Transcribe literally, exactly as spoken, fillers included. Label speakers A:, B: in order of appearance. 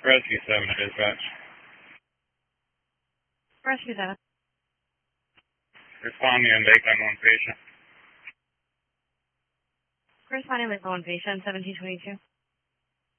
A: Rescue seven to dispatch.
B: Rescue seven.
A: Responding on daytime one patient.
B: Corresponding with one patient, seventeen twenty-two.